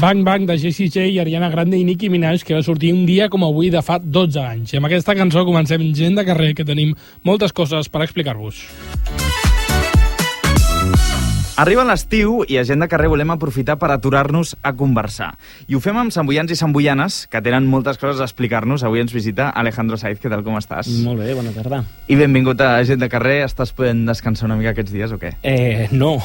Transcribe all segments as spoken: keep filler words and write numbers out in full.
Bang Bang de Jessie J, Ariana Grande i Nicki Minaj, que va sortir un dia com avui de fa dotze anys. I amb aquesta cançó comencem Gent de carrer, que tenim moltes coses per explicar-vos. Arriba l'estiu i a Gent de carrer volem aprofitar per aturar-nos a conversar. I ho fem amb samboians i samboianes, que tenen moltes coses a explicar-nos. Avui ens visita Alejandro Saiz. Què tal, com estàs? Molt bé, bona tarda. I benvingut a Gent de carrer. Estàs podent descansar una mica aquests dies o què? Eh, no.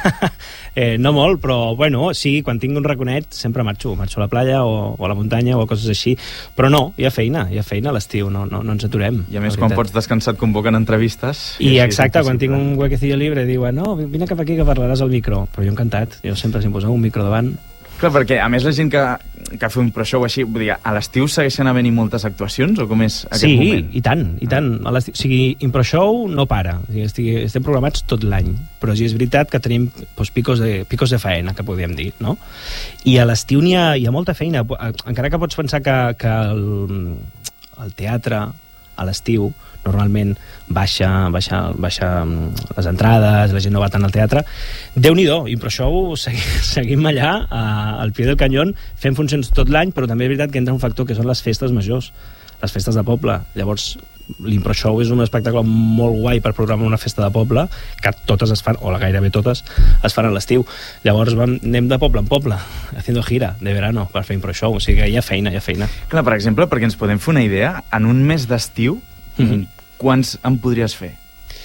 eh, no molt, però bueno, sí, quan tinc un raconet sempre marxo. Marxo a la playa o, o a la muntanya o coses així. Però no, hi ha feina, hi ha feina a l'estiu, no, no, no ens aturem. I a més, quan pots descansar et convoquen entrevistes. I, I exacte, quan tinc un huequecillo libre diuen, no, vine cap aquí que parlaràs al micro. Però jo encantat, jo sempre si em poseu un micro davant. Clar, perquè a més la gent que, que fa un pro-show així, vull dir, a l'estiu segueixen havent-hi moltes actuacions o com és aquest sí, moment? Sí, i tant, i tant. A l'estiu, o sigui, impro-show no para, o sigui, estigui, estem programats tot l'any, però sí és veritat que tenim doncs, picos, de, picos de faena, que podríem dir, no? I a l'estiu n'hi ha, hi ha molta feina, encara que pots pensar que, que el, el teatre a l'estiu normalment baixa, baixa, baixa les entrades, la gent no va tant al teatre. Déu-n'hi-do, impro-show, seguim, seguim allà, a, al pie del canyón, fent funcions tot l'any, però també és veritat que entra un factor que són les festes majors, les festes de poble. Llavors, l'impro-show és un espectacle molt guai per programar una festa de poble, que totes es fan, o gairebé totes, es fan a l'estiu. Llavors vam, anem de poble en poble, haciendo gira de verano per fer impro-show, o sigui que hi ha feina, hi ha feina. Clar, per exemple, perquè ens podem fer una idea, en un mes d'estiu, mm-hmm. quants en podries fer?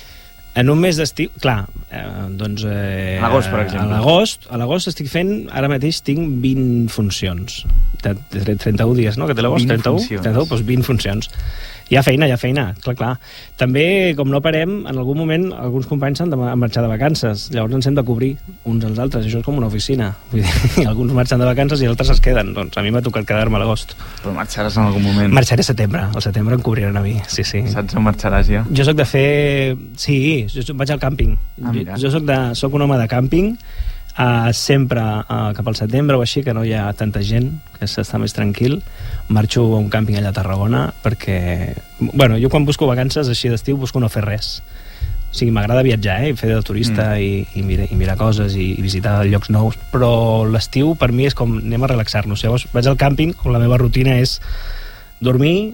En un mes d'estiu, clar, eh, doncs... Eh, a l'agost, per exemple. A l'agost, a l'agost estic fent, ara mateix tinc vint funcions. De, de trenta-un dies, no? Que té l'agost, trenta-u? trenta-u, doncs vint funcions. Hi ha feina, hi ha feina, clar, clar. També, com no parem, en algun moment alguns companys han de marxar de vacances, llavors ens hem de cobrir uns als altres, això és com una oficina. Vull dir, alguns marxen de vacances i altres es queden, doncs a mi m'ha tocat quedar-me a l'agost. Però marxaràs en algun moment? Marxaré a setembre, al setembre em cobriran a mi, sí, sí. Saps on marxaràs ja? Jo soc de fer... Sí, jo vaig al càmping. Ah, mira. Jo soc, de... soc un home de càmping, Uh, sempre uh, cap al setembre o així, que no hi ha tanta gent, que s'està més tranquil, marxo a un càmping allà a Tarragona perquè, bueno, jo quan busco vacances així d'estiu busco no fer res, o sigui, m'agrada viatjar, eh, fer de turista mm. i, i, mirar, i mirar coses i, i visitar llocs nous, però l'estiu per mi és com anem a relaxar-nos. Llavors vaig al càmping, on la meva rutina és dormir,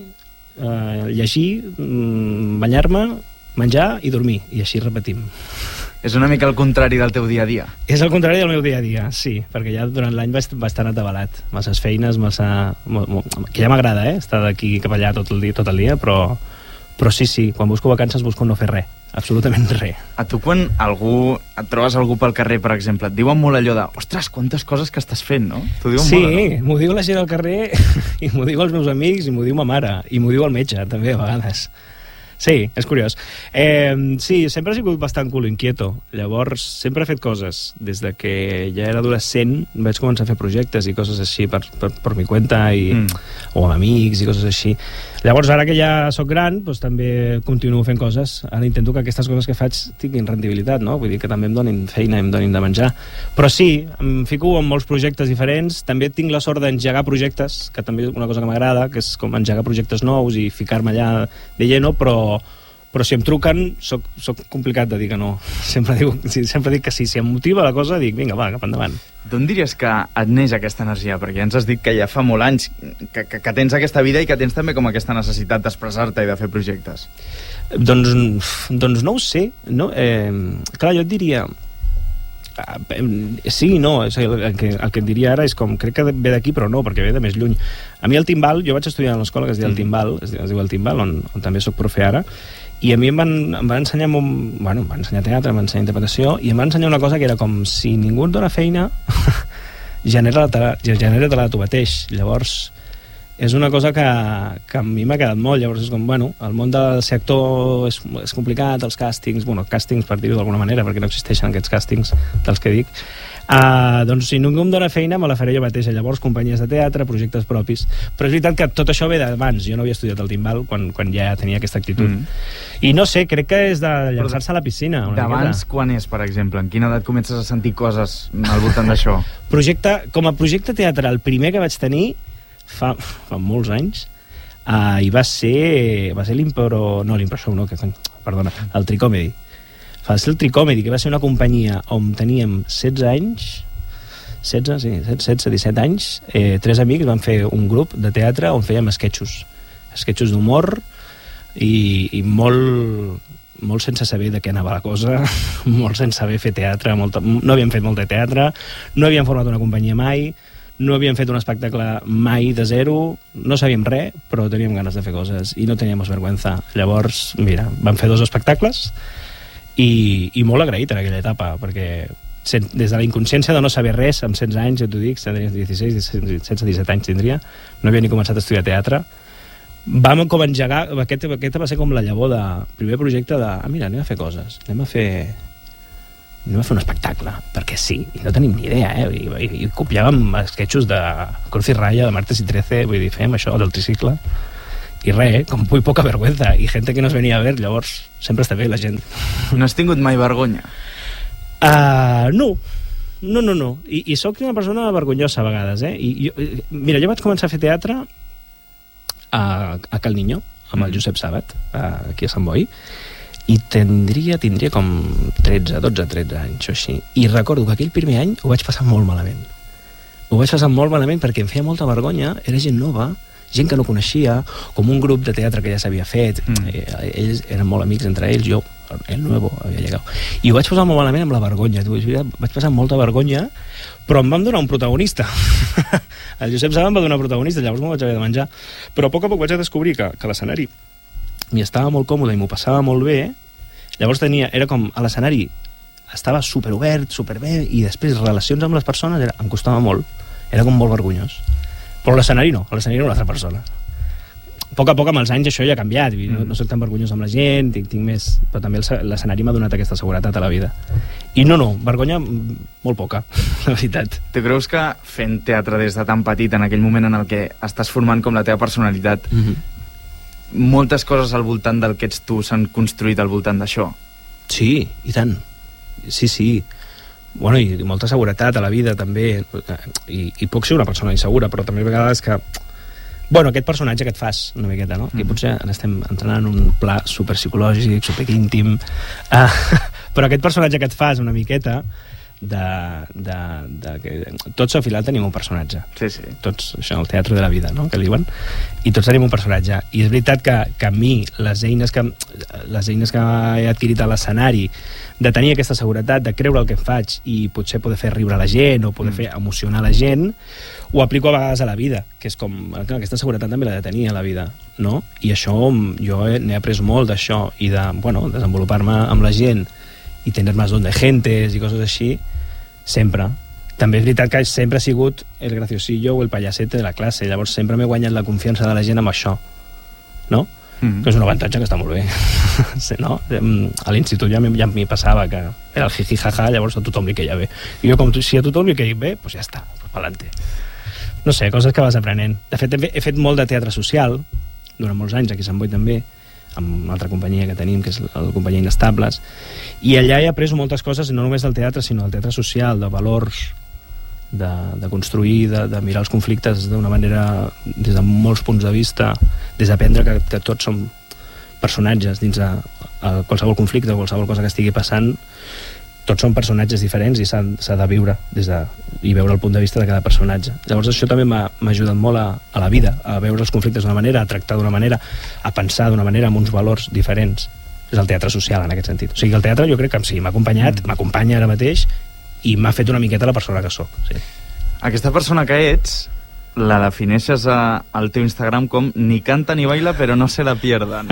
uh, llegir, mm, banyar-me, menjar i dormir, i així repetim. És una mica el contrari del teu dia a dia. És el contrari del meu dia a dia, sí, perquè ja durant l'any vaig bastant atabalat. Masses feines, massa... que ja m'agrada, eh, estar d'aquí cap allà tot el dia, tot el dia, però, però sí, sí, quan busco vacances busco no fer res, absolutament res. A tu quan algú, et trobes algú pel carrer, per exemple, et diuen molt allò de ostres, quantes coses que estàs fent, no? T'ho diuen sí, molt, no? M'ho diu la gent al carrer, i m'ho diu els meus amics, i m'ho diu ma mare, i m'ho diu el metge, també, a vegades. Sí, és curiós. Eh, sí, sempre he sigut bastant culo inquieto. Llavors, sempre he fet coses. Des de que ja era adolescent vaig començar a fer projectes i coses així per, per, per mi cuenta i, mm. o amb amics i coses així. Llavors, ara que ja sóc gran, doncs, també continuo fent coses. Ara intento que aquestes coses que faig tinguin rendibilitat, no? Vull dir que també em donin feina, em donin de menjar. Però sí, em fico en molts projectes diferents. També tinc la sort d'engegar projectes, que també és una cosa que m'agrada, que és com engegar projectes nous i ficar-me allà de lleno, però però si em truquen soc, soc complicat de dir que no. Sempre, dic, sempre dic que sí. Si em motiva la cosa, dic, vinga, va, cap endavant. D'on diries que et neix aquesta energia? Perquè ja ens has dit que ja fa molt anys que, que, que tens aquesta vida i que tens també com aquesta necessitat d'expressar-te i de fer projectes. Doncs, doncs no ho sé. No? Eh, clar, jo et diria... Sí i no, el que, el que et diria ara és com, crec que ve d'aquí però no, perquè ve de més lluny. A mi el timbal, jo vaig estudiar a l'escola que es diu el timbal, es diu el timbal, on, on també soc profe ara, i a mi em van, em van ensenyar molt, bueno, em van ensenyar teatre, em van ensenyar interpretació, i em van ensenyar una cosa que era com, si ningú et dona feina genera-la genera tu mateix. Llavors és una cosa que, que a mi m'ha quedat molt. Llavors és com, bueno, el món del ser actor és, és complicat, els càstings, bueno, càstings per dir-ho d'alguna manera, perquè no existeixen aquests càstings dels que dic. Uh, doncs si ningú em dona feina me la faré jo mateixa. Llavors companyies de teatre, projectes propis, però és veritat que tot això ve d'abans. Jo no havia estudiat el timbal quan, quan ja tenia aquesta actitud. Mm. I no sé, crec que és de llançar-se a la piscina. D'abans quan és, per exemple? En quina edat comences a sentir coses al voltant d'això? Projecte, com a projecte teatral, el primer que vaig tenir fa, fa molts anys, uh, i va ser va ser l'impro... no, l'impro show no, que, perdona, el Tricomedy. Va ser el Tricomedy, que va ser una companyia on teníem setze anys, setze, sí, setze, disset anys, eh, tres amics van fer un grup de teatre on fèiem esquetxos, esquetxos d'humor i, i molt, molt sense saber de què anava la cosa, molt sense saber fer teatre, molta, no havíem fet molt de teatre, no havíem format una companyia mai, no havíem fet un espectacle mai de zero, no sabíem res, però teníem ganes de fer coses i no teníem vergüenza. Llavors, mira, vam fer dos espectacles i, i molt agraït en aquella etapa, perquè des de la inconsciència de no saber res, amb setze anys, ja t'ho dic, tenia disset, setze, disset anys tindria, no havia ni començat a estudiar teatre, vam com engegar, aquest, aquest va ser com la llavor de primer projecte de, ah mira, anem a fer coses, anem a fer anem a fer un espectacle, perquè sí, i no tenim ni idea, eh, i, i, i copiàvem esquetxos de Cruz y Raya, de Martes y Trece, vull dir, fèiem això del tricicle, i res, com muy poca vergüenza, i gent que nos venia a ver, llavors sempre està bé la gent. No has tingut mai vergonya? Uh, no, no, no, no. I, i sóc una persona vergonyosa a vegades, eh? I, jo, mira, jo vaig començar a fer teatre a, a Cal Niño, amb el Josep Sabat, aquí a Sant Boi, i tindria, tindria com tretze, dotze, tretze anys o així. I recordo que aquell primer any ho vaig passar molt malament. Ho vaig passar molt malament perquè em feia molta vergonya, era gent nova, gent que no coneixia, com un grup de teatre que ja s'havia fet, mm. eh, ells eren molt amics entre ells, jo, el nuevo, havia llegat. I ho vaig passar molt malament amb la vergonya, tu, vaig passar molta vergonya, però em vam donar un protagonista. El Josep Saba em va donar un protagonista, llavors m'ho vaig haver de menjar. Però a poc a poc vaig descobrir que, que l'escenari m'hi estava molt còmode i m'ho passava molt bé, llavors tenia, era com, a l'escenari estava superobert, superbé, i després relacions amb les persones era, em costava molt, era com molt vergonyós. Però l'escenari no, l'escenari era una altra persona. A poc a poc, amb els anys, això ja ha canviat. No, no soc tan vergonyós amb la gent, tinc, tinc més... Però també l'escenari m'ha donat aquesta seguretat a la vida. I no, no, vergonya molt poca, la veritat. Tu creus que fent teatre des de tan petit, en aquell moment en el que estàs formant com la teva personalitat, mm-hmm. moltes coses al voltant del que ets tu s'han construït al voltant d'això? Sí, i tant. Sí, sí. Bueno, i molta seguretat a la vida també, i, i puc ser una persona insegura, però també a vegades que bueno, aquest personatge que et fas una miqueta, no? Aquí potser estem entrant en un pla superpsicològic, superíntim, uh, però aquest personatge que et fas una miqueta de, de, de que tots al final tenim un personatge, sí, sí. Tots, això, el teatre de la vida, no? Que diuen, i tots tenim un personatge, i és veritat que, que a mi les eines que, les eines que he adquirit a l'escenari, de tenir aquesta seguretat, de creure el que faig i potser poder fer riure la gent o poder mm. fer emocionar la gent, ho aplico a vegades a la vida, que és com, aquesta seguretat també l'he de tenir a la vida, no? I això, jo n'he après molt d'això, i de, bueno, desenvolupar-me amb la gent i tenir más don de gentes i coses així, sempre. També és veritat que sempre he sigut el graciosillo o el payasete de la classe, llavors sempre m'he guanyat la confiança de la gent amb això, no? Mm-hmm. Que és un avantatge que està molt bé. Sí, no? A l'institut ja m'hi ja passava que era el jiji jaja, llavors a tothom li queia bé. I jo, com tu, si a tothom li queia bé, doncs ja està, pues pa'lante. No sé, coses que vas aprenent. De fet, he fet molt de teatre social, durant molts anys, aquí a Sant Boi també, amb una altra companyia que tenim, que és la companyia Inestables, i allà he après moltes coses, no només del teatre, sinó del teatre social, de valors, de, de construir, de, de mirar els conflictes d'una manera, des de molts punts de vista, des d'aprendre que, que tots som personatges dins de qualsevol conflicte, qualsevol cosa que estigui passant, tots són personatges diferents i s'ha de viure des de, i veure el punt de vista de cada personatge. Llavors això també m'ha ajudat molt a, a la vida, a veure els conflictes d'una manera, a tractar d'una manera, a pensar d'una manera amb uns valors diferents. És el teatre social en aquest sentit. O sigui, el teatre jo crec que sí, m'ha acompanyat, mm. m'acompanya ara mateix i m'ha fet una miqueta la persona que sóc. Sí. Aquesta persona que ets la defineixes a, al teu Instagram com ni canta ni baila però no se la pierdan.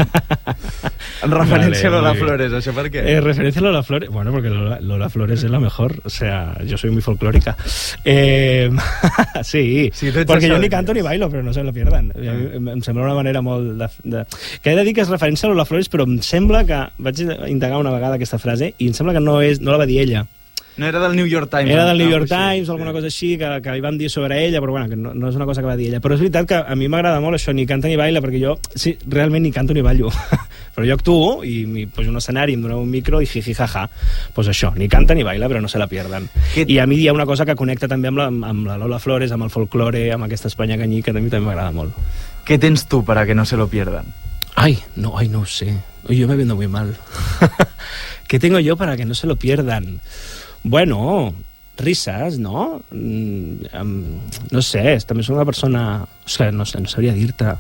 En referencia vale, a Lola Flores, ¿eso por qué? Eh, referencia a Lola Flores, bueno, porque Lola, Lola Flores es la mejor, o sea, yo soy muy folclórica. Eh, sí, sí porque yo ni canto ni bailo, però no se la pierdan. Ah. Em sembla una manera molt... De, de... Que he de dir que és referència a Lola Flores, però em sembla que... Vaig indagar una vegada aquesta frase i em sembla que no, és, no la va dir ella. No era del New York Times. Era del New York Times o alguna cosa així que, que li van dir sobre ella, però bueno, que no, no és una cosa que va dir ella. Però és veritat que a mi m'agrada molt això, ni canta ni baila, perquè jo, sí, realment ni canto ni ballo. Però jo actuo i m'hi poso un escenari, em doneu un micro i jiji jaja. Pues això, ni canta ni baila, però no se la pierdan. Que... I a mi hi ha una cosa que connecta també amb la, amb la Lola Flores, amb el folklore, amb aquesta Espanya canyí, que a mi també m'agrada molt. Què tens tu para que no se lo pierdan? Ay, no, ay, no sé. Yo me viendo muy mal. ¿Qué tengo yo para que no se lo pierdan? Bueno, risses, no? Um, no sé, també soc una persona... O sigui, no sé, no sabria dir-te...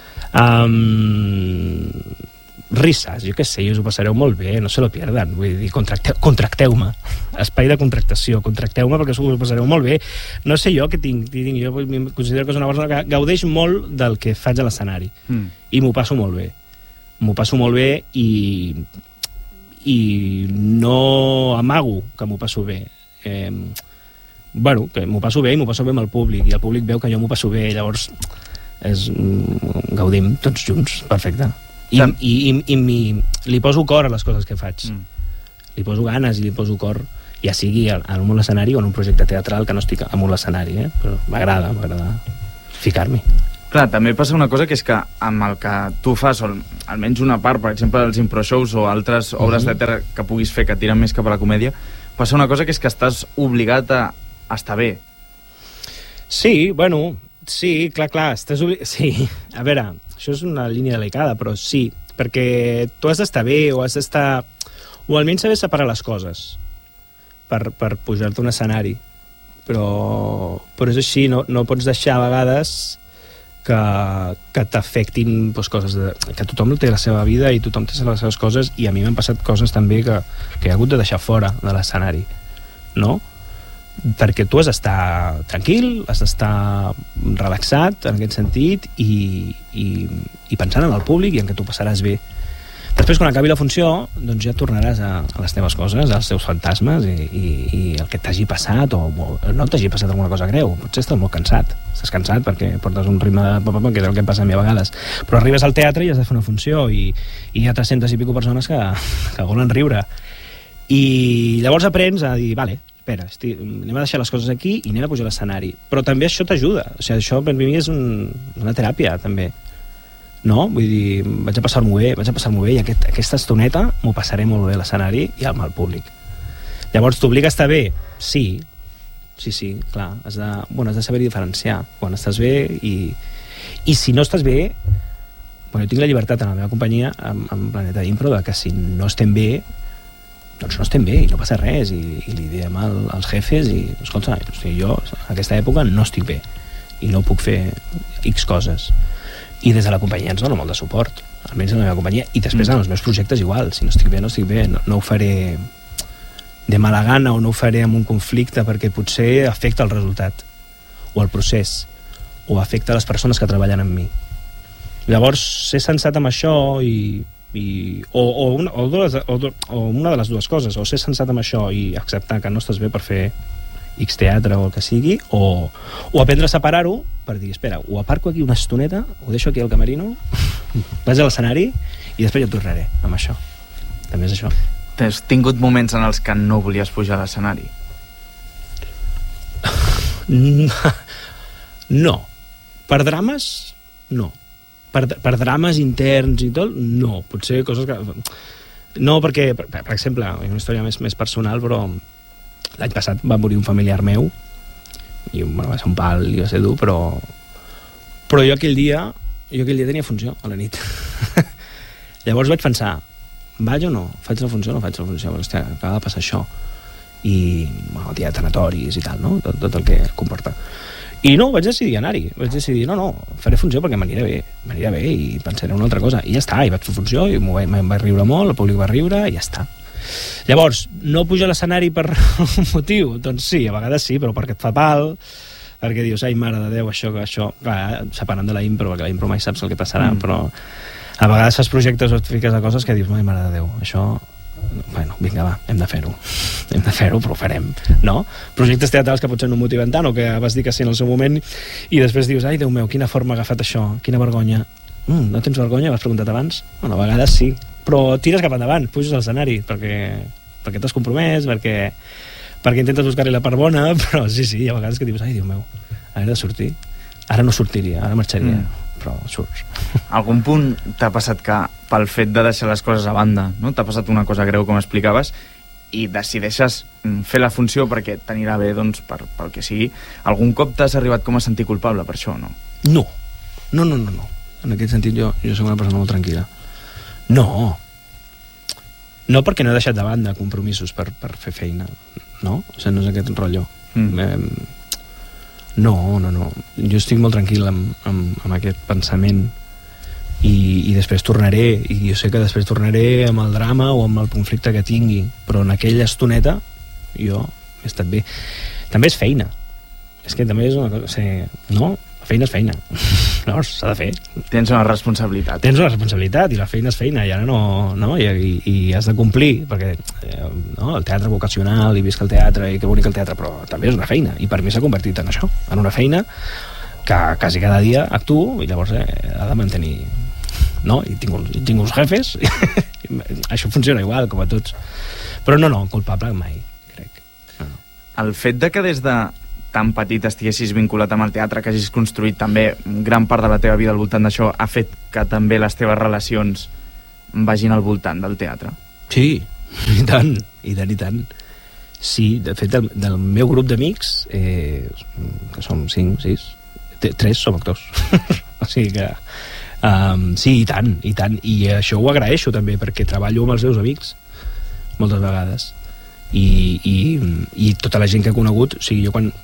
Um, risses, jo què sé, us ho passareu molt bé, no se lo pierdan, vull dir, contracteu, contracteu-me, espai de contractació, contracteu-me perquè us ho passareu molt bé. No sé jo què tinc, tinc jo considero que és una persona que gaudeix molt del que faig a l'escenari, mm. i m'ho passo molt bé, m'ho passo molt bé i, i no amago que m'ho passo bé. Eh, bueno, que m'ho passo bé i m'ho passo bé amb el públic, i el públic veu que jo m'ho passo bé, llavors és, gaudim tots junts, perfecte. I, i, i, i mi, li poso cor a les coses que faig, mm. li poso ganes i li poso cor, ja sigui en un escenari o en un projecte teatral que no estic en un escenari, eh? Però m'agrada, m'agrada ficar-m'hi. Clar, també passa una cosa, que és que amb el que tu fas, o almenys una part, per exemple, dels impro-shows o altres obres mm-hmm. de teatre que puguis fer que tiren més cap a la comèdia, passa una cosa que és que estàs obligat a estar bé. Sí, bueno, sí, clar, clar, estàs obligat... Sí, a veure... Això és una línia delicada, però sí, perquè tu has d'estar bé o has d'estar... O almenys saber separar les coses per, per pujar-te a un escenari. Però, però és així, no, no pots deixar a vegades que, que t'afectin doncs, coses... De, que tothom té la seva vida i tothom té les seves coses, i a mi m'han passat coses també que, que he hagut de deixar fora de l'escenari, no? Perquè tu has d'estar tranquil, has d'estar relaxat en aquest sentit i, i, i pensant en el públic i en que tu passaràs bé. Després, quan acabi la funció, doncs ja tornaràs a, a les teves coses, als teus fantasmes i, i, i el que t'hagi passat, o, o no t'hagi passat alguna cosa greu. Potser estàs molt cansat, estàs cansat perquè portes un ritme de papa, que és el que passa a mi a vegades, però arribes al teatre i has de fer una funció i, i hi ha tres-centes i pico persones que, que volen riure, i llavors aprens a dir, vale, espera, estic, anem a deixar les coses aquí i anem a pujar a l'escenari. Però també això t'ajuda. O sigui, això per mi és un, una teràpia, també. No? Vull dir, vaig a passar-m'ho bé, vaig a passar-m'ho bé, i aquest, aquesta estoneta m'ho passaré molt bé a l'escenari i amb el públic. Llavors, t'obliga a estar bé? Sí. Sí, sí, clar. Has de, bueno, has de saber diferenciar quan estàs bé i, i si no estàs bé... Bueno, jo tinc la llibertat en la meva companyia, amb, amb Planeta Impro, de que si no estem bé, doncs no estem bé i no passa res, i, i li diem al, als jefes i, escolta, o sigui, jo en aquesta època no estic bé i no puc fer X coses, i des de la companyia ens dona molt de suport, almenys en la meva companyia, i després mm. en els meus projectes igual, si no estic bé, no estic bé, no, no ho faré de mala gana o no ho faré amb un conflicte perquè potser afecta el resultat o el procés o afecta les persones que treballen amb mi. Llavors, ser sensat amb això i I, o, o, una, o, dues, o, o una de les dues coses, o ser sensat amb això i acceptar que no estàs bé per fer X teatre o el que sigui, o, o aprendre a separar-ho per dir, espera, ho aparco aquí una estoneta, ho deixo aquí al camerino, vaig a l'escenari i després ja tornaré amb això. També és això. Has tingut moments en els que no volies pujar a l'escenari? No. Per drames, no. Per, per drames interns i tot, no. Potser coses que... No, perquè, per, per exemple, una història més, més personal, però l'any passat va morir un familiar meu i bueno, va ser un pal i va ser dur, però però jo aquell dia jo aquell dia tenia funció a la nit. Llavors vaig pensar, vaig o no? Faig la funció o no faig la funció? Perquè, hòstia, acaba de passar això. I, bueno, hi ha tanatoris i tal, no? Tot, tot el que comporta. I no, vaig decidir anar-hi. Vaig decidir, no, no, faré funció perquè m'anirà bé, m'anirà bé i pensaré en una altra cosa. I ja està, i vaig fer funció, i m'ho va, va riure molt, el públic va riure, i ja està. Llavors, no pujar a l'escenari per un motiu? Doncs sí, a vegades sí, però perquè et fa pal, perquè dius, ai, mare de Déu, això, això... Clar, separant de la impro, perquè la impro mai saps el que passarà, mm. però a vegades fas projectes o et fiques a coses que dius, ai, mare de Déu, això... Bueno, vinga, va, hem de fer-ho. Hem de fer-ho, però ho farem, no? Projectes teatrals que potser no motiven tant o que vas dir que sí en el seu moment i després dius, ai, Déu meu, quina forma ha agafat això, quina vergonya. Mm, no tens vergonya? M'has preguntat abans? Bueno, a vegades sí, però tires cap endavant, puges a l'escenari, perquè, perquè t'has compromès, perquè, perquè intentes buscar-hi la part bona, però sí, sí, hi ha vegades que dius, ai, Déu meu, ara he de sortir. Ara no sortiria, ara marxaria. Mm. Però surts. Algun punt t'ha passat que pel fet de deixar les coses a banda, no? T'ha passat una cosa greu, com explicaves, i decideixes fer la funció perquè t'anirà bé, doncs, per, pel que sigui. Algun cop t'has arribat com a sentir culpable per això, no? No. No, no, no, no. En aquest sentit jo, jo soc una persona molt tranquil·la. No. No perquè no he deixat de banda compromisos per, per fer feina, no? O sigui, no és aquest rotllo. Mm. Eh, no, no, no. Jo estic molt tranquil amb, amb, amb aquest pensament i, i després tornaré, i jo sé que després tornaré amb el drama o amb el conflicte que tingui, però en aquella estoneta jo he estat bé. També és feina. És que també és una cosa... O sigui, no? La feina és feina. Llavors, s'ha de fer. Tens una responsabilitat. Tens una responsabilitat, i la feina és feina, i ara no... no? I, i, i has de complir, perquè eh, no? El teatre vocacional, i visc el teatre, i que bonic el teatre, però també és una feina, i per mi s'ha convertit en això, en una feina que quasi cada dia actuo, i llavors eh, ha de mantenir... No? I tinc uns, tinc uns jefes, i això funciona igual, com a tots. Però no, no, culpable mai, crec. No, no. El fet de que des de tan petit estiguessis vinculat amb el teatre, que hagis construït també gran part de la teva vida al voltant d'això, ha fet que també les teves relacions vagin al voltant del teatre? Sí, i tant, i tant, i tant. Sí, de fet, del, del meu grup d'amics, eh, que som cinc, sis, tres som actors. O sigui que... Um, sí, i tant, i tant. I això ho agraeixo també, perquè treballo amb els meus amics moltes vegades. I, i, i tota la gent que he conegut, o sigui, jo quan...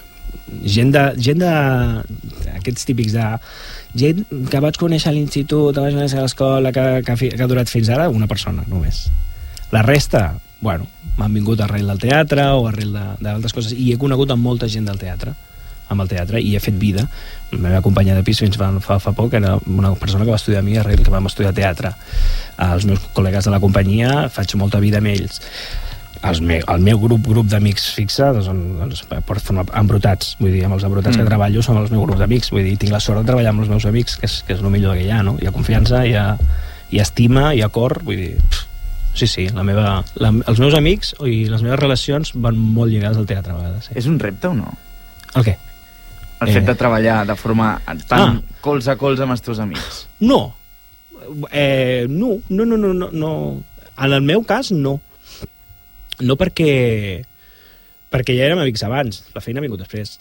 gent de, gent de aquests típics de gent que vaig conèixer a l'institut, que vaig conèixer a l'escola, que, que, que ha durat fins ara una persona només. La resta, bueno, m'han vingut arrel del teatre o arrel d'altres coses, i he conegut amb molta gent del teatre, amb el teatre, i he fet vida. La meva companya de pis fins fa, fa, fa poc era una persona que va estudiar a mi arrel que vam estudiar teatre. Els meus col·legues de la companyia faig molta vida amb ells. Els meu, el meu grup grup d'amics fixe són, doncs, són embrutats, vull dir, amb els embrutats mm. que treballo són els meus grups d'amics, vull dir, tinc la sort de treballar amb els meus amics, que és, que és el millor que hi ha, no? Hi ha confiança, hi ha, hi ha estima, hi ha cor, vull dir, pff, sí, sí, la meva, la, els meus amics i les meves relacions van molt lligades al teatre a vegades. Sí. És un repte o no? El què? El eh... fet de treballar de forma tan ah. colze a colze amb els teus amics. No, eh, no, no, no, no, no, en el meu cas no. No perquè perquè ja érem amics abans, la feina ha vingut després.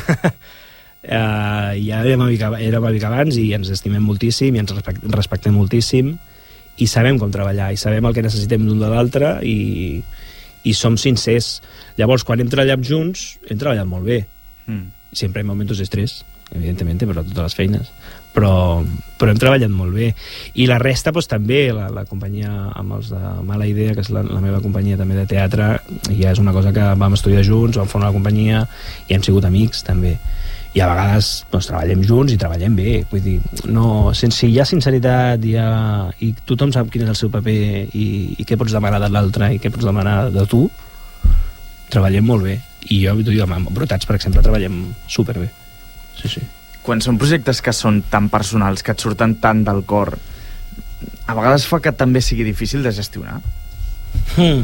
uh, ja érem amics, érem amics abans i ens estimem moltíssim i ens respectem moltíssim i sabem com treballar i sabem el que necessitem l'un de l'altre i, i som sincers. Llavors, quan hem treballat junts, hem treballat molt bé. Mm. Sempre en moments d'estrès, evidentment, però totes les feines. Però, però hem treballat molt bé. I la resta, doncs, també, la, la companyia amb els de Mala Idea, que és la, la meva companyia també de teatre, ja és una cosa que vam estudiar junts, vam formar una companyia i hem sigut amics, també. I a vegades doncs, treballem junts i treballem bé. Vull dir, no, sense, si hi ha sinceritat hi ha, i tothom sap quin és el seu paper i, i què pots demanar de l'altre i què pots demanar de tu, treballem molt bé. I jo, t'ho dic, amb Brotats, per exemple, treballem superbé. Sí, sí. Quan són projectes que són tan personals, que et surten tant del cor, a vegades fa que també sigui difícil de gestionar? Hmm.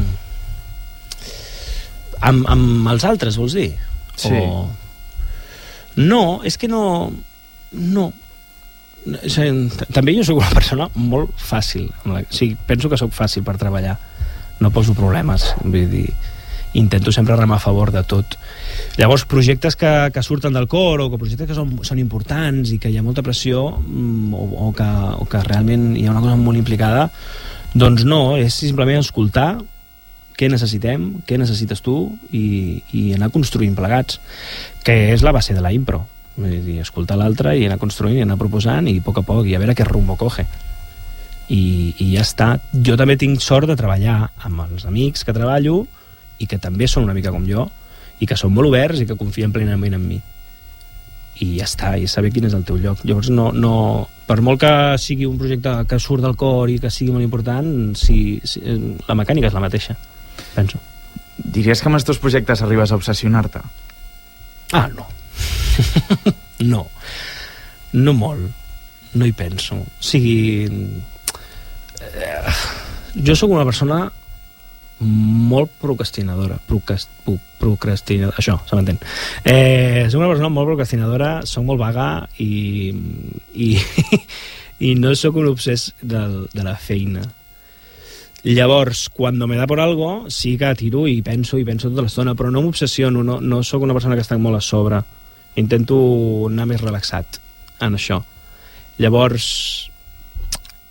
Amb, amb els altres, vols dir? Sí. O... No, és que no... No. O sigui, també jo soc una persona molt fàcil. O sigui, penso que sóc fàcil per treballar. No poso problemes, vull dir... Intento sempre remar a favor de tot. Llavors, projectes que, que surten del cor o que projectes que són, són importants i que hi ha molta pressió o, o, que, o que realment hi ha una cosa molt implicada, doncs no, és simplement escoltar què necessitem, què necessites tu i, i anar construint plegats, que és la base de la impro. Vull dir, escoltar l'altre i anar construint i anar proposant i a poc a poc i a veure què rumbo coge. I, i ja està. Jo també tinc sort de treballar amb els amics que treballo i que també són una mica com jo i que són molt oberts i que confien plenament en mi i ja està, i saber quin és el teu lloc. Llavors no, no, per molt que sigui un projecte que surt del cor i que sigui molt important, si, si, la mecànica és la mateixa, penso. Diries que amb els teus projectes arribes a obsessionar-te? Ah, no. No. No molt. No hi penso. O sigui... Eh, jo sóc una persona molt procrastinadora procrast, procrastinadora això, se m'entén eh, soc una persona molt procrastinadora, soc molt vaga i i, i no sóc un obsés de, de la feina. Llavors, quan me da por algo sí que tiro i penso i penso tota l'estona, però no m'obsessiono, no, no sóc una persona que està molt a sobre, intento anar més relaxat en això. Llavors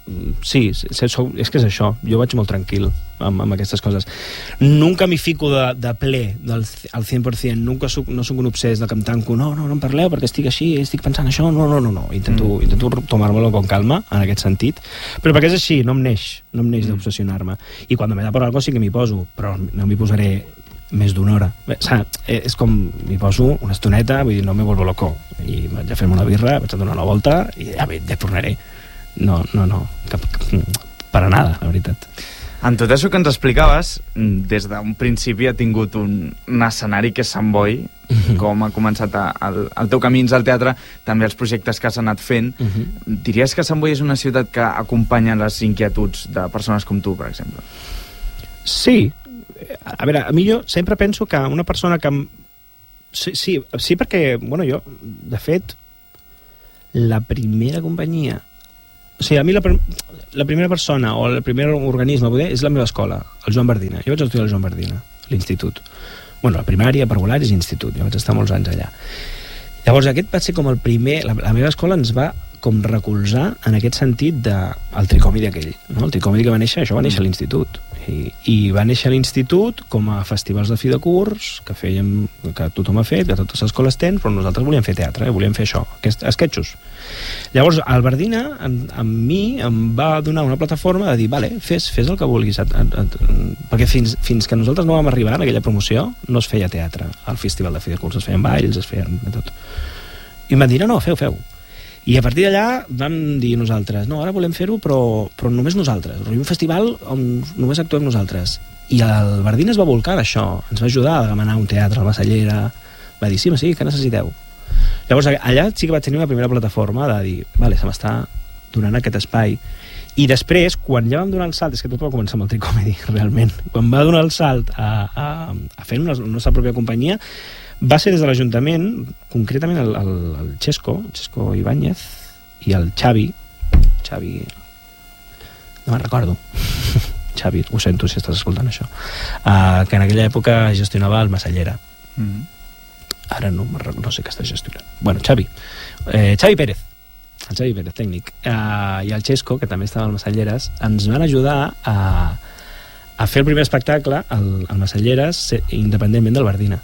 sí, és que és això, jo vaig molt tranquil amb, amb aquestes coses. Nunca m'hi fico de, de ple del, al cent per cent, nunca soc, no soc un obsès de que em tanco, no, no, no em parleu perquè estic així, estic pensant això, no, no, no, no. Intento, mm. intento tomar-me-lo con calma en aquest sentit, però perquè és així, no em neix, no em neix mm. d'obsessionar-me, i quan m'he de por alguna cosa sí que m'hi poso, però no m'hi posaré més d'una hora. Bé, saps? És com m'hi poso una estoneta, vull dir, no me vuelvo loco, i vaig a fer-me una birra, vaig a donar una volta i ja, bé, ja tornaré. No, no, no, cap, cap, per a nada, la veritat. En tot això que ens explicaves, des d'un principi ha tingut un, un escenari que és Sant Boi, uh-huh. com ha començat a, el, el teu camí al teatre, també els projectes que has anat fent. Uh-huh. Diries que Sant Boi és una ciutat que acompanya les inquietuds de persones com tu, per exemple? Sí. A veure, a mi jo sempre penso que una persona que... Sí, sí, sí perquè, bueno, jo, de fet, la primera companyia... O sigui, a mi la, la primera persona o el primer organisme poder és la meva escola, el Joan Bardina. Jo vaig estudiar al Joan Bardina, a l'institut. Bueno, la primària, parvularis i institut. Jo vaig estar molts anys allà. Llavors, aquest va ser com el primer... La, la meva escola ens va com recolzar en aquest sentit de el tricòmedi aquell. No? El tricòmedi que va néixer, això va néixer a l'institut. I, I va néixer a l'institut com a festivals de fi de curs, que fèiem, que tothom ha fet, que totes les escoles tenen, però nosaltres volíem fer teatre, eh? volíem fer això, aquests esquetxos. Llavors, el Bardina, amb, amb mi, em va donar una plataforma de dir, vale, fes, fes el que vulguis. Et, et, et, perquè fins, fins que nosaltres no vam arribar en aquella promoció, no es feia teatre al festival de fi de curs, es feien balls, es feien de tot. I em van dir, no, no, feu, feu. I a partir d'allà vam dir nosaltres, no, ara volem fer-ho, però, però només nosaltres. Un festival on només actuem nosaltres. I el Bardina es va volcar en això, ens va ajudar a demanar un teatre a la Massallera, va dir, sí, sí, què necessiteu? Llavors allà sí que vaig tenir una primera plataforma de dir, vale, se m'està donant aquest espai. I després, quan ja vam donar el salt, és que tot va començar amb el tricòmedi, realment, quan va donar el salt a, a, a fer una, la nostra pròpia companyia, va ser des de l'Ajuntament, concretament el, el, el Xesco, Xesco Ibáñez, i el Xavi, Xavi, no me'n recordo, Xavi, ho sento si estàs escoltant això, uh, que en aquella època gestionava el Massallera. Mm-hmm. Ara no, no sé què està gestionant. Bueno, Xavi, eh, Xavi Pérez, el Xavi Pérez, tècnic, uh, i el Xesco, que també estava al Massalleres, ens van ajudar a, a fer el primer espectacle al, al Massalleres independentment del Bardina.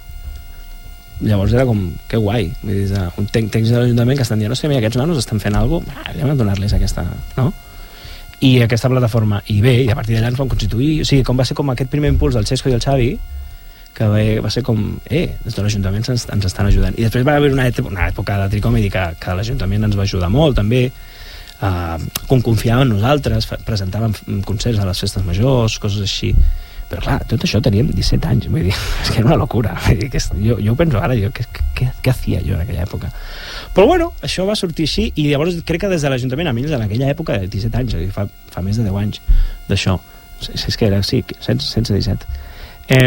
Llavors era com, que guai, vull dir, un tècnic de l'Ajuntament que estan dient, no sé, mira, aquests nanos estan fent alguna cosa, anem a donar-les aquesta, no? I aquesta plataforma, i bé, i a partir d'allà ens vam constituir, o sigui, com va ser com aquest primer impuls del Xesco i el Xavi, que va, va ser com, eh, des de l'Ajuntament ens, ens estan ajudant. I després va haver una època, una època de tricòmedi que, que l'Ajuntament ens va ajudar molt, també, eh, com confiava en nosaltres, presentàvem concerts a les festes majors, coses així. Però clar, tot això teníem disset anys, vull dir, és que era una locura. Vull dir, que és, jo, jo ho penso ara, jo, què, què, què hacía jo en aquella època? Però bueno, això va sortir així, i llavors crec que des de l'Ajuntament, a mi en aquella època, de disset anys, fa, fa més de deu anys d'això, és que era, sí, sense disset. Eh,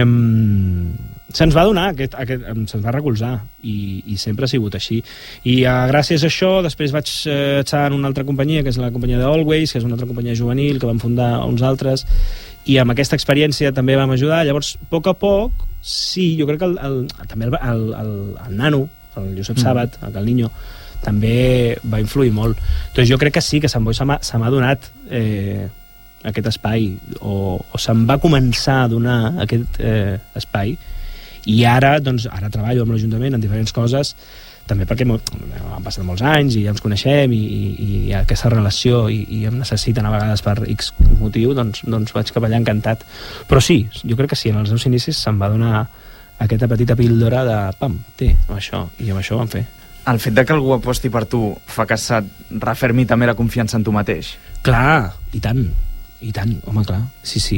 se'ns va donar, aquest, aquest, se'ns va recolzar, i, i sempre ha sigut així. I uh, gràcies a això, després vaig uh, estar en una altra companyia, que és la companyia de Always, que és una altra companyia juvenil, que vam fundar uns altres, i amb aquesta experiència també vam ajudar. Llavors, a poc a poc, sí, jo crec que el, el, també el, el, el, el nano, el Josep Sàbat, el, el Niño, també va influir molt. Doncs jo crec que sí, que Sant Boi se m'ha donat eh, aquest espai, o, o se'm va començar a donar aquest eh, espai, i ara, doncs, ara treballo amb l'Ajuntament en diferents coses, també perquè han passat molts anys i ja ens coneixem i, i, i hi ha aquesta relació i, i em necessiten a vegades per X motiu, doncs, doncs vaig cap allà encantat. Però sí, jo crec que sí, en els meus inicis se'm va donar aquesta petita píldora de pam, té, amb això, i amb això ho vam fer. El fet de que algú aposti per tu fa que se't refermi també la confiança en tu mateix? Clar, i tant, i tant, home, clar, sí, sí.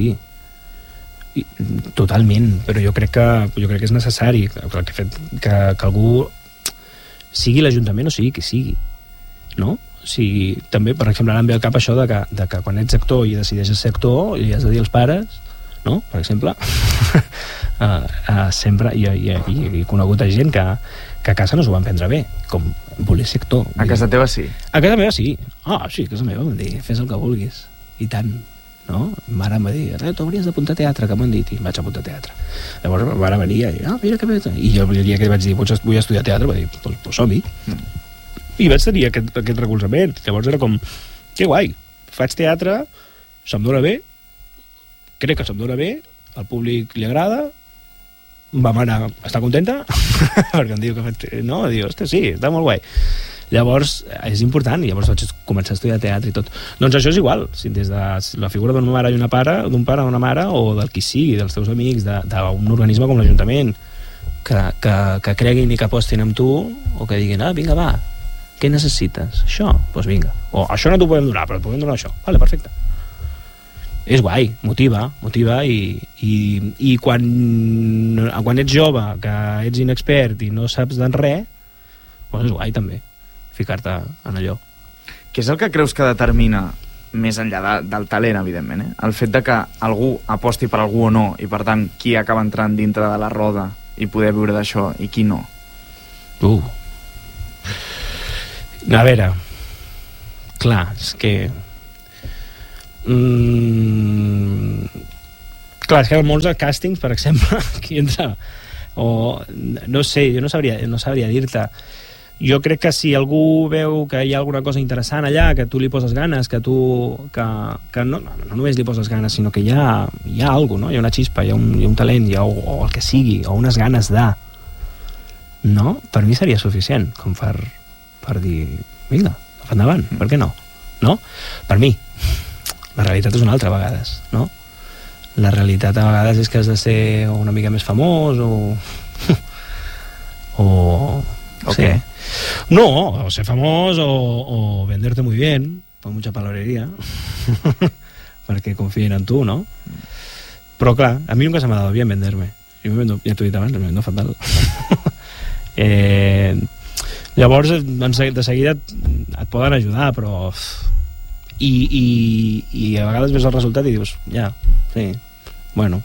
I, totalment, però jo crec que, jo crec que és necessari que, que, que, que algú sigui l'Ajuntament o sigui qui sigui, no? O sigui, també, per exemple, ara em ve al cap això de que, de que quan ets actor i decideixes ser actor li has de dir als pares, no? Per exemple, uh, uh, sempre hi ha, hi, ha, hi ha conegut a gent que, que a casa no s'ho van prendre bé, com voler ser actor. A casa teva sí? A casa meva sí. Ah, sí, a casa meva em dir, fes el que vulguis, i tant. No? Mare em va dir, tu hauries d'apuntar a teatre, que m'han dit, i em vaig apuntar a teatre. Llavors la mare venia i, ah, mira que bé, i jo el dia que vaig dir, vull estudiar teatre, va dir, pues, pues som-hi. Mm. I vaig tenir aquest, aquest recolzament. Llavors era com, que guai, faig teatre, se'm dóna bé, crec que se'm dóna bé, al públic li agrada, ma mare està contenta, perquè em diu que faig... No, diu, hosti, sí, està molt guai. Llavors, és important, i llavors vaig començar a estudiar teatre i tot. Doncs això és igual, si des de la figura d'una mare i una pare, d'un pare o una mare, o del qui sigui, dels teus amics, d'un organisme com l'Ajuntament, que, que, que creguin i que apostin amb tu, o que diguin, ah, vinga, va, què necessites? Això? Doncs pues vinga. O això no t'ho podem donar, però et podem donar això. Vale, perfecte. És guai, motiva, motiva i, i, i quan, quan ets jove, que ets inexpert i no saps d'en res, doncs és guai també ficar-te en allò. Què és el que creus que determina, més enllà de, del talent, evidentment, eh? El fet de que algú aposti per algú o no, i per tant, qui acaba entrant dintre de la roda i poder viure d'això, i qui no? Uh. A veure, clar, és que... Mm... Clar, és que en molts càstings, per exemple, aquí entra... O, no sé, jo no sabria, no sabria dir-te. Jo crec que si algú veu que hi ha alguna cosa interessant allà, que tu li poses ganes, que tu... que, que no, no, no només li poses ganes, sinó que hi ha, hi ha alguna cosa, no? Hi ha una xispa, hi ha un, hi ha un talent, hi ha, o, o el que sigui, o unes ganes de... No? Per mi seria suficient, com per, per dir... Vinga, endavant, per què no? No? Per mi. La realitat és una altra, a vegades, no? La realitat a vegades és que has de ser una mica més famós o... o... o okay. Sé. No, o ser famós o, o venderte muy bien, con mucha palabrería, perquè confien en tu, no? Però clar, a mi nunca se m'ha dado bien venderme. Jo me vendo, ja t'ho he dit abans, me vendo fatal. eh, llavors, de seguida et, et poden ajudar, però... I, i, i a vegades ves el resultat i dius, ja, sí, bueno...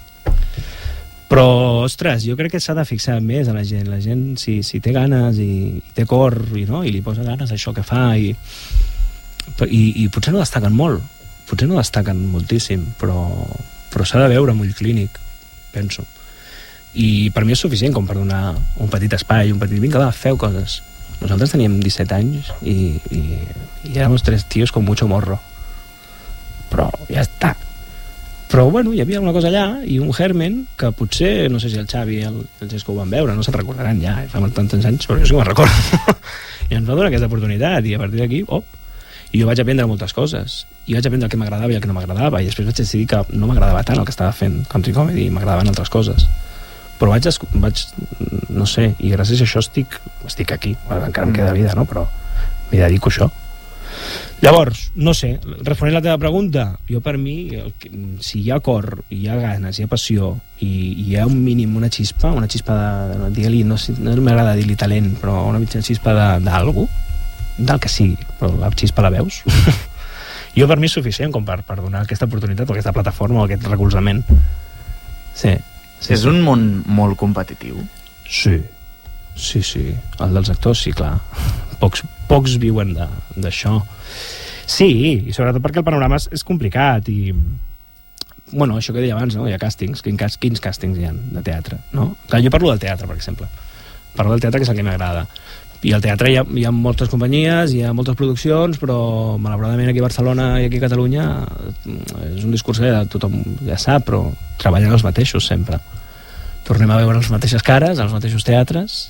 Però, ostres, jo crec que s'ha de fixar més a la gent. La gent, si, si té ganes i, i té cor i, no? I li posa ganes a això que fa i, i, i potser no destaquen molt, potser no destaquen moltíssim, però, però s'ha de veure amb ull clínic, penso. I per mi és suficient com per donar un petit espai, un petit... Vinga, va, feu coses. Nosaltres teníem disset anys i, i, i éramos tres tios con mucho morro. Però ja està. Però, bueno, hi havia una cosa allà i un germen que potser, no sé si el Xavi i el, el Xesco ho van veure, no se'n recordaran ja, fa tants anys, però jo sí que me'n recordo. I ens va donar aquesta oportunitat i a partir d'aquí, op, i jo vaig aprendre moltes coses. I vaig aprendre el que m'agradava i el que no m'agradava i després vaig decidir que no m'agradava tant el que estava fent country comedy i m'agradaven altres coses. Però vaig, vaig, no sé, i gràcies a això estic, estic aquí. Bueno, encara em queda vida, no? Però m'hi dedico a això. Llavors, no sé, responent a la teva pregunta, jo per mi, el, si hi ha cor, hi ha ganes, hi ha passió, i hi ha un mínim, una xispa, una xispa de, no, digue-li, no, no m'agrada dir-li talent, però una mitjana xispa d'algú, del que sigui, però la xispa la veus. Jo per mi és suficient com per, per donar aquesta oportunitat, o aquesta plataforma, o aquest recolzament. Sí. sí és sí. Un món molt competitiu? Sí, sí, sí. El dels actors, sí, clar. Pocs, pocs viuen d'això. Sí, i sobretot perquè el panorama és, és complicat i... Bueno, això que deia abans, no? Hi ha càstings. Quins, quins càstings hi ha de teatre, no? Clar, jo parlo del teatre, per exemple. Parlo del teatre, que és el que m'agrada. I al teatre hi ha, hi ha moltes companyies, hi ha moltes produccions, però malauradament aquí a Barcelona i aquí a Catalunya és un discurs que tothom ja sap, però treballen els mateixos sempre. Tornem a veure les mateixes cares, els mateixos teatres,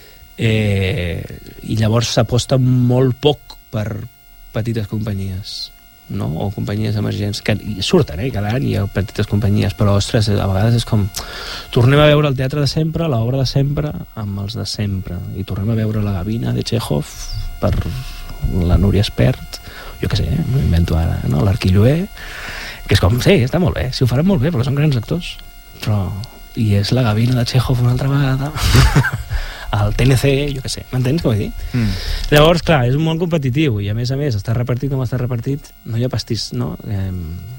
eh, i llavors s'aposta molt poc per petites companyies, no? O companyies emergents que surten, eh? Cada any hi ha petites companyies, però ostres, a vegades és com tornem a veure el teatre de sempre, l'obra de sempre amb els de sempre, i tornem a veure la Gavina de Chekhov per la Núria Espert, jo què sé, eh? M'invento ara, no? L'Arquilloé, que és com, sí, està molt bé, si ho faran molt bé perquè són grans actors, però i és la Gavina de Chekhov una altra vegada al T N C, jo què sé, m'entens com vull dir? Mm. Llavors, clar, és un món competitiu i a més a més està repartit com està repartit, no hi ha pastís, no? Eh,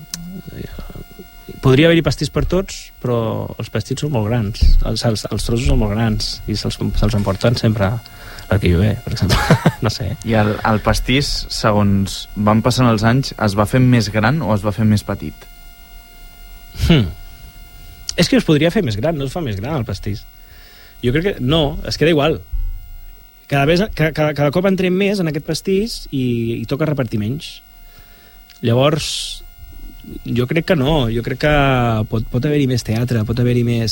podria haver-hi pastís per tots, però els pastits són molt grans, els, els, els trossos són molt grans i se'ls se emporten sempre l'Arquilloé, per exemple. No sé. I el, el pastís, segons van passant els anys, es va fer més gran o es va fer més petit? Hmm. És que es podria fer més gran, no es fa més gran el pastís. Jo crec que no, es queda igual. Cada, vez, cada, cada, cada cop entrem més en aquest pastís i, i toca repartir menys. Llavors, jo crec que no, jo crec que pot, pot haver-hi més teatre, pot haver-hi més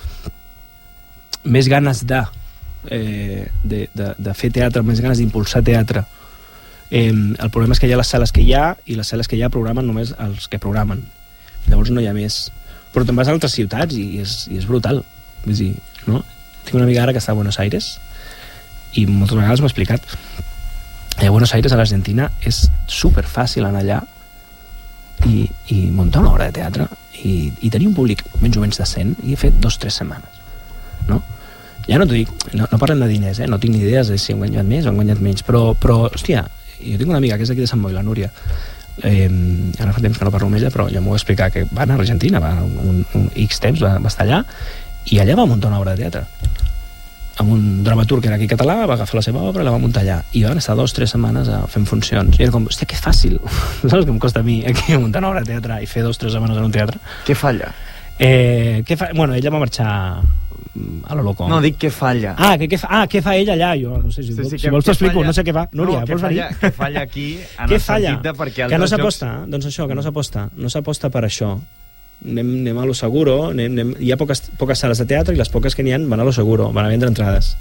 més ganes de, eh, de, de, de fer teatre, més ganes d'impulsar teatre. Eh, el problema és que hi ha les sales que hi ha i les sales que hi ha programen només els que programen. Llavors no hi ha més. Però te'n vas a altres ciutats i és, i és brutal. Vull dir, no? Tinc una amiga ara que està a Buenos Aires i moltes vegades m'ha explicat que a Buenos Aires, a l'Argentina, és superfàcil anar allà i, i muntar una obra de teatre i, i tenir un públic menys o menys decent i he fet dos o tres setmanes, no? Ja no t'ho dic, no, no parlem de diners, eh? No tinc ni idees de si han guanyat més o han guanyat menys, però, però hòstia, jo tinc una amiga que és d'aquí de Sant Boi, la Núria, eh, ara fa temps que no parlo amb ella, però ja m'ho va explicar, que va anar a Argentina, va un, un X temps, va, va estar allà, i allà va muntar una obra de teatre amb un dramaturg que era aquí català, va agafar la seva obra i la va muntar allà, i van estar dos o tres setmanes a, fent funcions, i era com, hòstia, que fàcil saps que em costa a mi aquí muntar una obra de teatre i fer dos o tres setmanes en un teatre. Què falla? Eh, què fa? Bueno, ella va marxar a lo loco. No, dic què falla. Ah, què, què, fa? ah, què fa ella allà? Jo no sé, si, sí, sí, si vols t'ho explico, falla? No sé què fa. Núria, no, vols falla, venir? Què falla aquí en què el falla? sentit de perquè que no s'aposta? Jocs... Doncs això, que no s'aposta. No s'aposta per això. Anem, anem a lo seguro. Anem, anem... Hi ha poques, poques sales de teatre i les poques que n'hi ha van a lo seguro, van a vendre entrades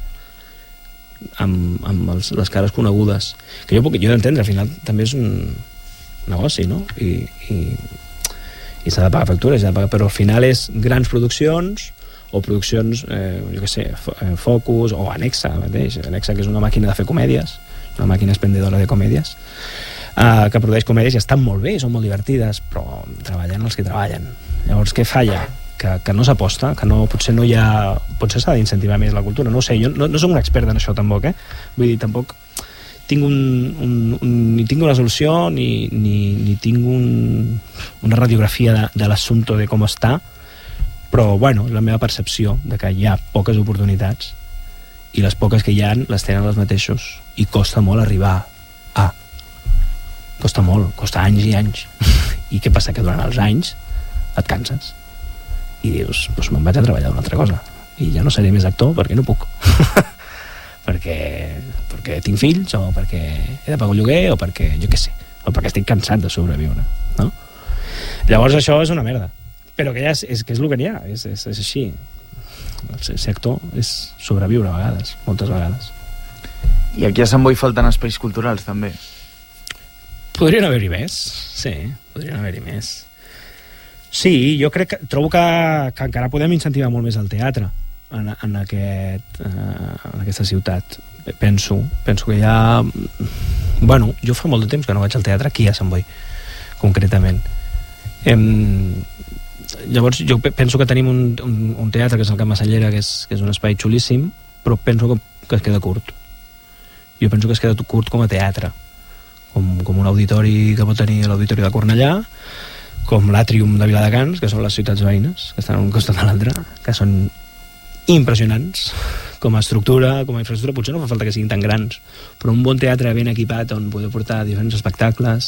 amb, amb els, les cares conegudes. Que jo puc jo d'entendre, al final també és un negoci, no? I, i, i s'ha de pagar factures, s'ha de pagar, però al final és grans produccions o produccions, eh, jo què sé, Focus o Anexa mateix. Anexa, que és una màquina de fer comèdies, una màquina expendedora de comèdies, eh, que produeix comèdies i estan molt bé, són molt divertides, però treballen els que treballen. Llavors, què falla? Que, que no s'aposta, que no, potser no hi ha... Potser s'ha d'incentivar més la cultura, no ho sé, jo no, no soc un expert en això tampoc, eh? Vull dir, tampoc tinc un, un, un, ni tinc una solució ni, ni, ni tinc un, una radiografia de, de l'assumpte de com està, però, bueno, és la meva percepció de que hi ha poques oportunitats i les poques que hi ha les tenen els mateixos i costa molt arribar a... Costa molt, costa anys i anys. I què passa? Que durant els anys et canses i dius, doncs me'n vaig a treballar d'una altra cosa i ja no seré més actor perquè no puc perquè, perquè tinc fills o perquè he de pagar un lloguer o perquè, jo què sé, o perquè estic cansat de sobreviure, no? Llavors això és una merda, però que ja és, és, que és el que n'hi ha, és, és, és així. Ser actor és sobreviure a vegades, moltes vegades. I aquí a Sant Boi falten espais culturals també. Podrien haver-hi més, sí, podrien haver-hi més. Sí, jo crec que trobo que, que encara podem incentivar molt més el teatre en, en, aquest, eh, en aquesta ciutat. Penso, penso que hi ha... Bueno, jo fa molt de temps que no vaig al teatre aquí a Sant Boi, concretament. Em... Llavors, jo penso que tenim un, un, un teatre que és el Camp Massallera, que és, que és un espai xulíssim, però penso que, que es queda curt. Jo penso que es queda curt com a teatre, com, com un auditori que pot tenir l'Auditori de Cornellà, com l'Àtrium de Viladecans, que són les ciutats veïnes, que estan a un costat de l'altre, que són impressionants com a estructura, com a infraestructura. Potser no fa falta que siguin tan grans, però un bon teatre ben equipat on poder portar diferents espectacles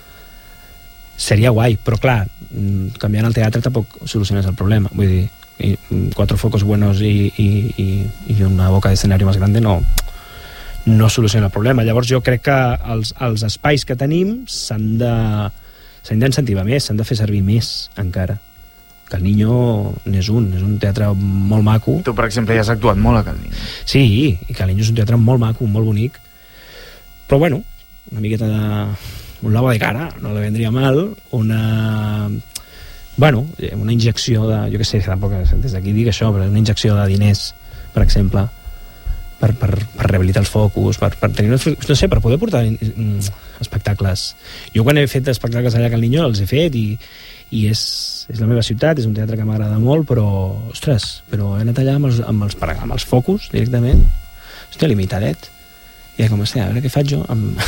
seria guai, però clar, canviant el teatre tampoc soluciones el problema. Vull dir, quatre focos buenos i, i, i, i una boca d'escenari més grande no, no soluciona el problema. Llavors jo crec que els, els espais que tenim s'han de s'han d'incentivar més, s'han de fer servir més encara. Que el Niño n'és un, és un teatre molt maco. Tu, per exemple, ja has actuat molt a Cal Niño. Sí, i que el Niño és un teatre molt maco, molt bonic, però bueno, una miqueta de... un lava de cara, no le vendria mal, una... bueno, una injecció de... jo què sé, tampoc des d'aquí dic això, però una injecció de diners, per exemple, per, per, per rehabilitar els focus, per, per tenir... no sé, per poder portar espectacles. Jo quan he fet espectacles allà a Cal Niño els he fet i, i és, és la meva ciutat, és un teatre que m'agrada molt, però, ostres, però he anat allà amb els, amb els, amb els focus directament, hòstia, limitadet, i ja com, hòstia, a veure què faig jo amb...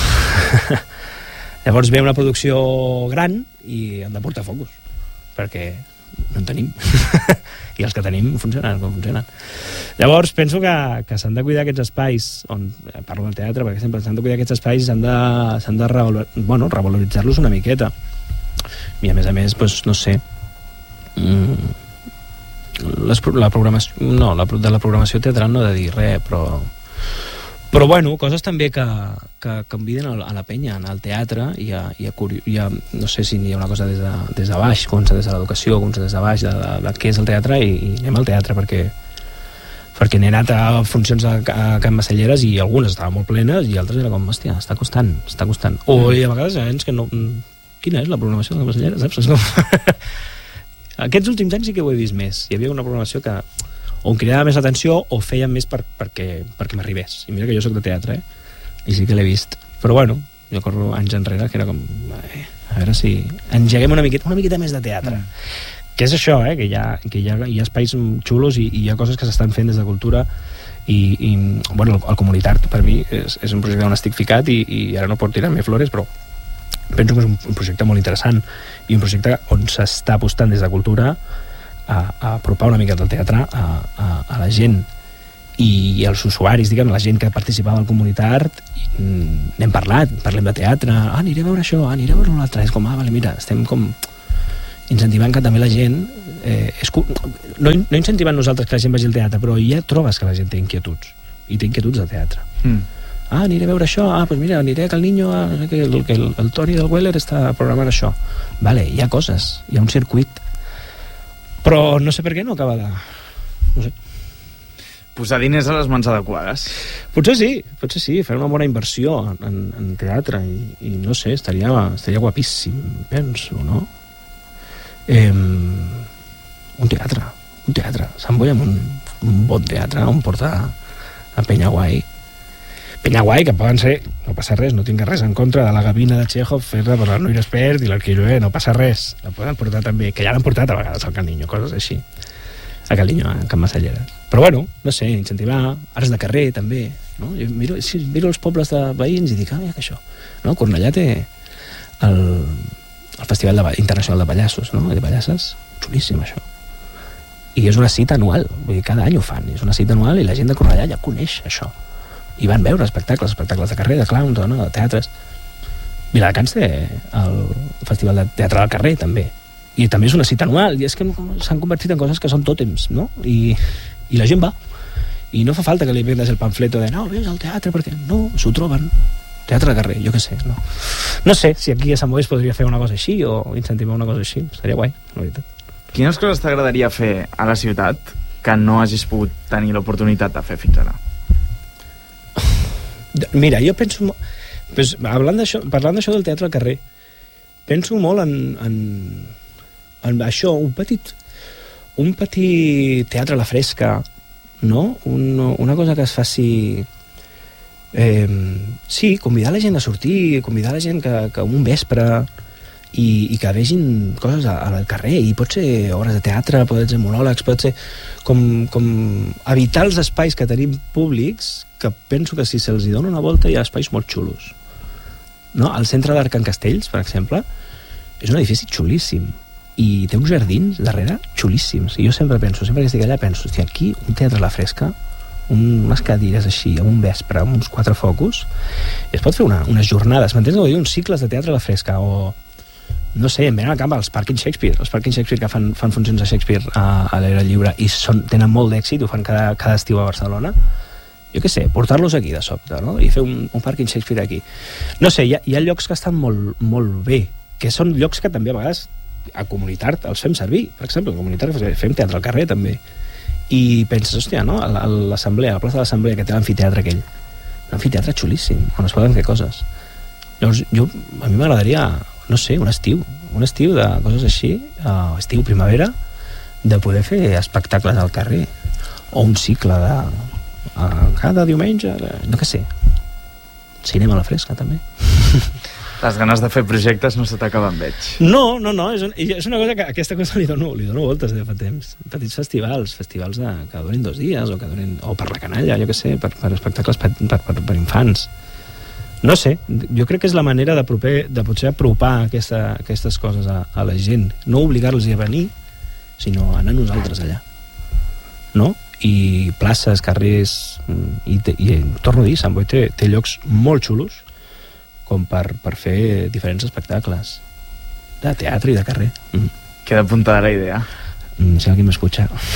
Llavors ve una producció gran i han de portar focus, perquè no en tenim. I els que tenim funcionen com funcionen. Llavors penso que, que s'han de cuidar aquests espais, on parlo del teatre, perquè sempre s'han de cuidar aquests espais, s'han de, s'han de revalor, bueno, revaloritzar-los una miqueta. I a més a més, doncs, no sé, les, la programació, no, la, de la programació teatral no he de dir res, però Però bueno, coses també que, que conviden a la penya, anar al teatre i a, i a, i a no sé si hi ha una cosa des de, des de baix, comença des de l'educació, comença des de baix de, de, de què és el teatre i, i anem al teatre perquè perquè n'he anat a funcions a, a Can Massalleres i algunes estaven molt plenes i altres era com, hòstia, està costant, està costant. O i a vegades hi ha anys que no... Quina és la programació de Can Massalleres, saps? És com... Aquests últims anys sí que ho he vist més. Hi havia una programació que o em cridava més l'atenció o feia més per, perquè, perquè m'arribés. I mira que jo sóc de teatre, eh? I sí que l'he vist. Però bueno, jo corro anys enrere que era com... Eh, a veure si engeguem una miqueta, una miqueta més de teatre. Mm. Que és això, eh? Que, hi ha, que hi, ha, hi ha espais xulos i, i hi ha coses que s'estan fent des de cultura i, i bueno, el, el Comunitart per mi és, és un projecte on estic ficat i, i ara no pot tirar-me flores, però penso que és un, un projecte molt interessant i un projecte on s'està apostant des de cultura a, a apropar una mica del teatre a, a, a la gent i, i els usuaris, diguem, la gent que participava al Comunitart, n'hem parlat, parlem de teatre, ah, aniré a veure això, ah, aniré a veure l'altre, és com, ah, vale, mira, estem com incentivant que també la gent eh, és, no, no incentivant nosaltres que la gent vagi al teatre, però ja trobes que la gent té inquietuds i té inquietuds de teatre. Mm. Ah, aniré a veure això, ah, doncs mira, aniré a Cal Niño, a, que el, el, el Tori del Weller està programant això. Vale, hi ha coses, hi ha un circuit, però no sé per què no acaba de... no sé. Posar diners a les mans adequades. Potser sí, potser sí, fer una bona inversió en, en teatre i, i no sé, estaria, estaria guapíssim, penso, no? Eh, un teatre, un teatre. Sant Boi amb un, un bon teatre on portar a penya guai. Penya guai, que poden ser, no passa res, no tinc res en contra de la gavina de Chekhov, fer-la per l'Arnoir Espert i l'Arquilloé, no passa res. La poden portar també, que ja l'han portat a vegades al Cal Niño, coses així. A Cal Niño, a Can Massalleres. Però bueno, no sé, incentivar, arts de carrer també, no? Jo miro, sí, miro els pobles de veïns i dic, ah, mira que això. No? Cornellà té el... el Festival de, Internacional de Pallassos, no? De Pallasses, xulíssim això. I és una cita anual, vull dir, cada any ho fan, és una cita anual i la gent de Cornellà ja coneix això. I van veure espectacles, espectacles de carrer, de clowns, no? De teatres. Viladecans té el Festival de Teatre al Carrer, també. I també és una cita anual, i és que s'han convertit en coses que són tòtems, no? I, i la gent va. I no fa falta que li vendes el pamfleto de no, ves al teatre, perquè no, s'ho troben. Teatre de carrer, jo què sé, no? No sé si aquí a Sant Boi es podria fer una cosa així o incentivar una cosa així, estaria guai, la veritat. Quines coses t'agradaria fer a la ciutat que no hagis pogut tenir l'oportunitat de fer fins ara? Mira, jo penso... Pues, parlant d'això parlant d'això del teatre al carrer, penso molt en, en, en això, un petit un petit teatre a la fresca, no? Un, una cosa que es faci... Eh, sí, convidar la gent a sortir, convidar la gent que, que un vespre i, i que vegin coses al carrer, i pot ser obres de teatre, pot ser monòlegs, pot ser com, com evitar els espais que tenim públics, que penso que si se'ls hi dona una volta hi ha espais molt xulos, no? El centre d'Arc en Castells, per exemple, és un edifici xulíssim i té uns jardins darrere xulíssims, i jo sempre penso, sempre que estic allà penso, hòstia, aquí un teatre a la fresca, unes cadires així, amb un vespre, amb uns quatre focus, i es pot fer una, unes jornades, m'entens? Vull dir, uns cicles de teatre a la fresca, o no sé, em venen al camp els Parking Shakespeare, els Parking Shakespeare que fan, fan funcions de Shakespeare a, a l'aire lliure i són, tenen molt d'èxit, ho fan cada, cada estiu a Barcelona. Jo què sé, portar-los aquí de sobte, no? I fer un, un Parking Shakespeare aquí. No sé, hi ha, hi ha llocs que estan molt, molt bé, que són llocs que també a vegades a Comunitart els fem servir. Per exemple, a Comunitart fem teatre al carrer també. I penses, hòstia, no? A l'assemblea, a la plaça de l'assemblea, que té l'amfiteatre aquell, un amfiteatre xulíssim on es poden fer coses. Llavors jo, a mi m'agradaria, no sé, un estiu un estiu de coses així, uh, estiu, primavera, de poder fer espectacles al carrer, o un cicle de uh, cada diumenge, no què sé, cinema a la fresca també. Les ganes de fer projectes no se t'acaben, veig. No, no, no, és, un, és una cosa que aquesta cosa li dono, li dono voltes de fa temps. Petits festivals, festivals de, que durin dos dies, o que durin, o per la canalla, jo què sé, per, per espectacles per, per, per, per infants. No sé, jo crec que és la manera de, proper, de potser apropar aquesta, aquestes coses a, a la gent. No obligar-los a venir, sinó anar nosaltres allà. No? I places, carrers, i, te, i torno a dir, Sant Boi té, té llocs molt xulos, com per, per fer diferents espectacles de teatre i de carrer. Mm. Queda apuntada la idea. Mm, si alguien m'escucha.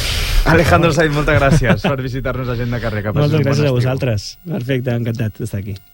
Alejandro Saiz, moltes gràcies per visitar-nos a Gent de Carrer. Que passis Moltes un bon gràcies a estiu. vosaltres. Perfecte, encantat d'estar aquí.